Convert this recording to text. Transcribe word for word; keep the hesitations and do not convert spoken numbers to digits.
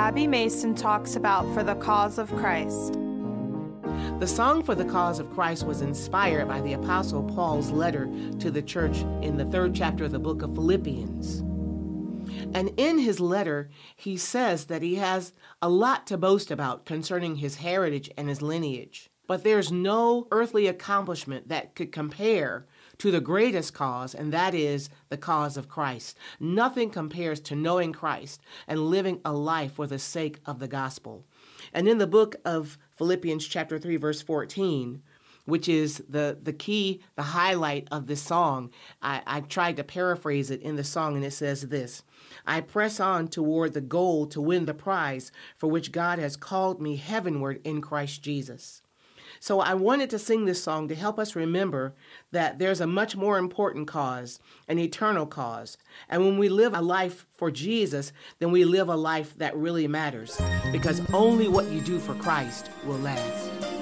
Abby Mason talks about For the Cause of Christ. The song For the Cause of Christ was inspired by the Apostle Paul's letter to the church in the third chapter of the book of Philippians. And in his letter, he says that he has a lot to boast about concerning his heritage and his lineage. But there's no earthly accomplishment that could compare to the greatest cause, and that is the cause of Christ. Nothing compares to knowing Christ and living a life for the sake of the gospel. And in the book of Philippians chapter three, verse fourteen, which is the, the key, the highlight of this song, I, I tried to paraphrase it in the song, and it says this: I press on toward the goal to win the prize for which God has called me heavenward in Christ Jesus. So I wanted to sing this song to help us remember that there's a much more important cause, an eternal cause. And when we live a life for Jesus, then we live a life that really matters, because only what you do for Christ will last.